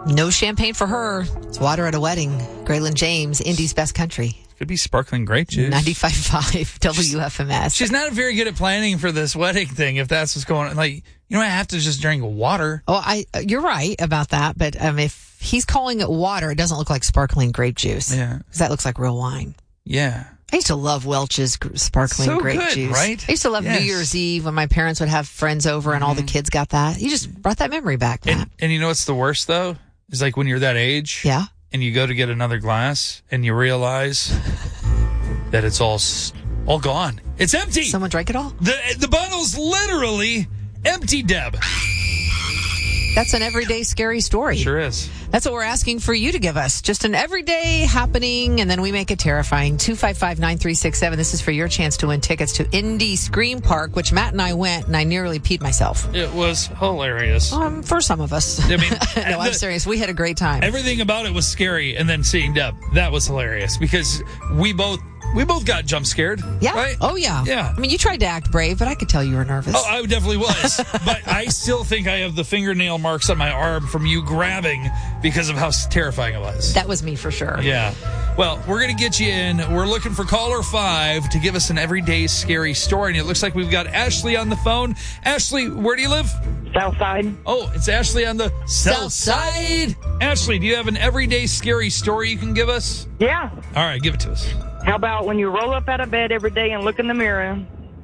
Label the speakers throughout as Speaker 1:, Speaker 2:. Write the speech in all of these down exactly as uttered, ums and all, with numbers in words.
Speaker 1: No champagne for her. It's water at a wedding. Graylin James, Indy's Best Country.
Speaker 2: Could be sparkling grape juice.
Speaker 1: ninety-five point five W F M S.
Speaker 2: She's not very good at planning for this wedding thing, if that's what's going on. Like, you know, I have to just drink water.
Speaker 1: Oh, I you're right about that. But um, if he's calling it water, it doesn't look like sparkling grape juice.
Speaker 2: Yeah.
Speaker 1: Because that looks like real wine.
Speaker 2: Yeah.
Speaker 1: I used to love Welch's gr- sparkling
Speaker 2: So
Speaker 1: grape
Speaker 2: good,
Speaker 1: juice.
Speaker 2: right?
Speaker 1: I used to love
Speaker 2: Yes.
Speaker 1: New Year's Eve when my parents would have friends over and all the kids got that. You just brought that memory back, Matt.
Speaker 2: And, and you know what's the worst, though? Is like when you're that age.
Speaker 1: Yeah.
Speaker 2: And you go to get another glass and you realize that it's all s- all gone. It's empty.
Speaker 1: Someone drank it all?
Speaker 2: The the bottle's literally empty, Deb.
Speaker 1: That's an everyday scary story.
Speaker 2: Sure is.
Speaker 1: That's what we're asking for you to give us. Just an everyday happening, and then we make it terrifying. two five five, nine three six seven. This is for your chance to win tickets to Indy Scream Park, which Matt and I went, and I nearly peed myself.
Speaker 2: It was hilarious.
Speaker 1: Um, for some of us.
Speaker 2: I mean,
Speaker 1: no, I'm
Speaker 2: the-
Speaker 1: serious. We had a great time.
Speaker 2: Everything about it was scary, and then seeing Deb, that was hilarious because we both we both got jump scared.
Speaker 1: Yeah.
Speaker 2: Right?
Speaker 1: Oh, yeah.
Speaker 2: Yeah.
Speaker 1: I mean, you tried to act brave, but I could tell you were nervous.
Speaker 2: Oh, I definitely was. But I still think I have the fingernail marks on my arm from you grabbing because of how terrifying it was.
Speaker 1: That was me for sure.
Speaker 2: Yeah. Well, we're going to get you in. We're looking for caller five to give us an everyday scary story. And it looks like we've got Ashley on the phone. Ashley, where do you live?
Speaker 3: South side.
Speaker 2: Oh, it's Ashley on the south side. Ashley, do you have an everyday scary story you can give us?
Speaker 3: Yeah.
Speaker 2: All right, give it to us.
Speaker 3: How about when you roll up out of bed every day and look in the mirror?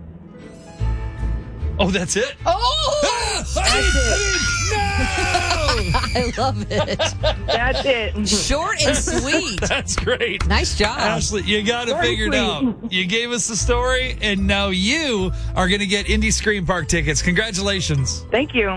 Speaker 2: Oh, that's it?
Speaker 1: Oh!
Speaker 2: Ah, I mean, I mean, no!
Speaker 1: I love it.
Speaker 3: That's it.
Speaker 1: Short and sweet.
Speaker 2: That's great.
Speaker 1: Nice job.
Speaker 2: Ashley, you got it
Speaker 3: Very
Speaker 2: figured
Speaker 3: sweet.
Speaker 2: out. You gave us the story, and now you are going to get Indy Scream Park tickets. Congratulations.
Speaker 3: Thank you.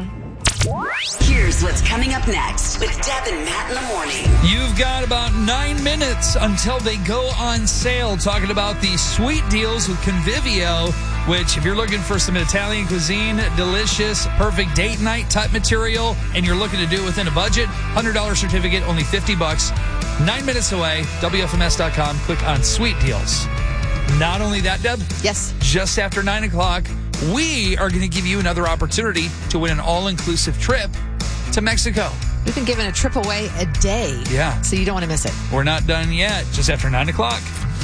Speaker 4: Here's what's coming up next with Deb and Matt in the morning.
Speaker 2: You've got about nine minutes until they go on sale. Talking about the sweet deals with Convivio, which if you're looking for some Italian cuisine, delicious, perfect date night type material, and you're looking to do it within a budget, one hundred dollars certificate, only fifty bucks. Nine minutes away, W F M S dot com. Click on sweet deals. Not only that, Deb.
Speaker 1: Yes.
Speaker 2: Just after nine o'clock, we are going to give you another opportunity to win an all-inclusive trip to Mexico.
Speaker 1: We've been giving a trip away a day.
Speaker 2: Yeah.
Speaker 1: So you don't want to miss it.
Speaker 2: We're not done yet. Just after nine o'clock.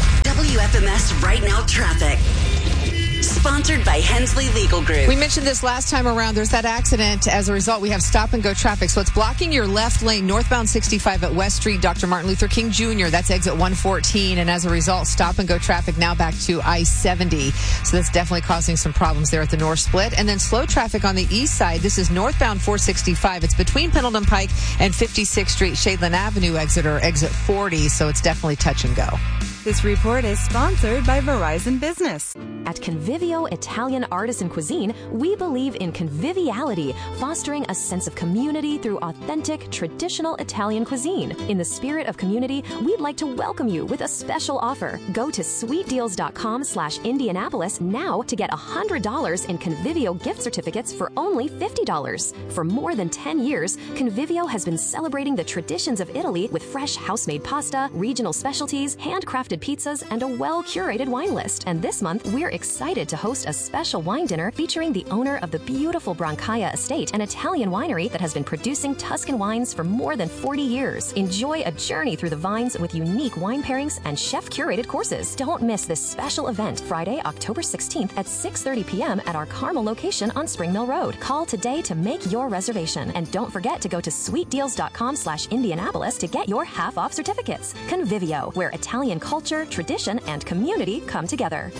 Speaker 4: W F M S Right Now Traffic. Sponsored by Hensley Legal Group.
Speaker 1: We mentioned this last time around. There's that accident. As a result, we have stop and go traffic. So it's blocking your left lane, northbound sixty-five at West Street, Doctor Martin Luther King Junior That's exit one fourteen. And as a result, stop and go traffic now back to I seventy. So that's definitely causing some problems there at the north split. And then slow traffic on the east side. This is northbound four sixty-five. It's between Pendleton Pike and fifty-sixth Street, Shadeland Avenue exit or exit forty. So it's definitely touch and go.
Speaker 5: This report is sponsored by Verizon Business.
Speaker 6: At Convivio Italian Artisan Cuisine, we believe in conviviality, fostering a sense of community through authentic, traditional Italian cuisine. In the spirit of community, we'd like to welcome you with a special offer. Go to sweetdeals.com slash Indianapolis now to get one hundred dollars in Convivio gift certificates for only fifty dollars. For more than ten years, Convivio has been celebrating the traditions of Italy with fresh house-made pasta, regional specialties, handcrafted pizzas, and a well-curated wine list. And this month, we're excited to host a special wine dinner featuring the owner of the beautiful Brancaia Estate, an Italian winery that has been producing Tuscan wines for more than forty years. Enjoy a journey through the vines with unique wine pairings and chef-curated courses. Don't miss this special event, Friday, October sixteenth at six thirty p.m. at our Carmel location on Spring Mill Road. Call today to make your reservation. And don't forget to go to sweetdeals.com slash Indianapolis to get your half-off certificates. Convivio, where Italian culture, tradition, and community come together.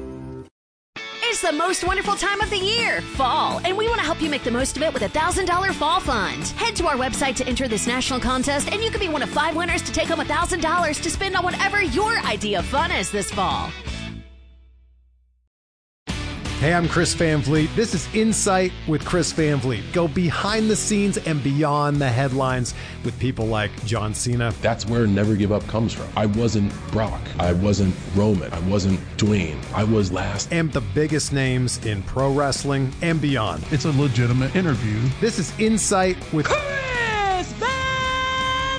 Speaker 7: It's the most wonderful time of the year, fall, and we want to help you make the most of it with a one thousand dollars Fall Fund. Head to our website to enter this national contest, and you could be one of five winners to take home one thousand dollars to spend on whatever your idea of fun is this fall.
Speaker 8: Hey, I'm Chris Van Vliet. This is Insight with Chris Van Vliet. Go behind the scenes and beyond the headlines with people like John Cena.
Speaker 9: That's where Never Give Up comes from. I wasn't Brock. I wasn't Roman. I wasn't Dwayne. I was last.
Speaker 8: And the biggest names in pro wrestling and beyond.
Speaker 10: It's a legitimate interview.
Speaker 8: This is Insight with
Speaker 11: Chris Van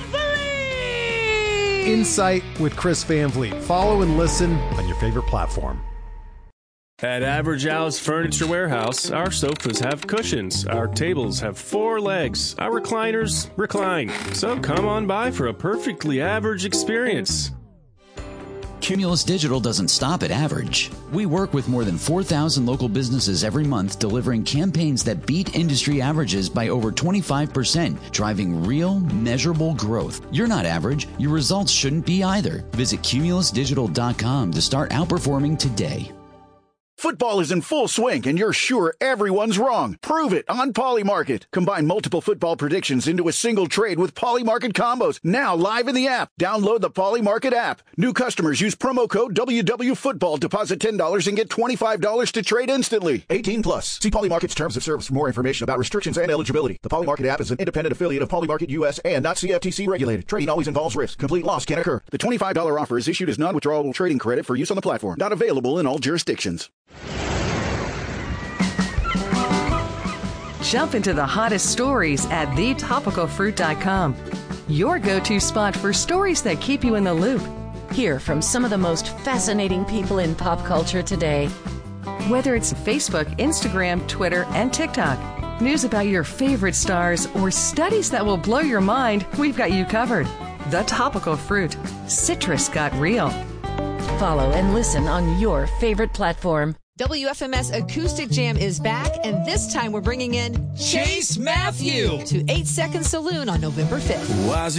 Speaker 11: Vliet.
Speaker 8: Insight with Chris Van Vliet. Follow and listen on your favorite platform.
Speaker 10: At Average Al's Furniture Warehouse, our sofas have cushions, our tables have four legs, our recliners recline. So come on by for a perfectly average experience.
Speaker 12: Cumulus Digital doesn't stop at average. We work with more than four thousand local businesses every month, delivering campaigns that beat industry averages by over twenty-five percent, driving real, measurable growth. You're not average. Your results shouldn't be either. Visit cumulus digital dot com to start outperforming today.
Speaker 13: Football is in full swing, and you're sure everyone's wrong. Prove it on Polymarket. Combine multiple football predictions into a single trade with Polymarket combos. Now live in the app. Download the Polymarket app. New customers use promo code W W Football. Deposit ten dollars and get twenty-five dollars to trade instantly. eighteen plus. See Polymarket's terms of service for more information about restrictions and eligibility. The Polymarket app is an independent affiliate of Polymarket U S and not C F T C regulated. Trading always involves risk. Complete loss can occur. The twenty-five dollars offer is issued as non-withdrawable trading credit for use on the platform. Not available in all jurisdictions.
Speaker 14: Jump into the hottest stories at the topical fruit dot com. Your go-to spot for stories that keep you in the loop.
Speaker 15: Hear from some of the most fascinating people in pop culture today.
Speaker 14: Whether it's Facebook, Instagram, Twitter, and TikTok, news about your favorite stars, or studies that will blow your mind, we've got you covered. The Topical Fruit. Citrus got real.
Speaker 15: Follow and listen on your favorite platform.
Speaker 1: W F M S Acoustic Jam is back, and this time we're bringing in
Speaker 2: Chase Matthew
Speaker 1: to eight second Saloon on November fifth.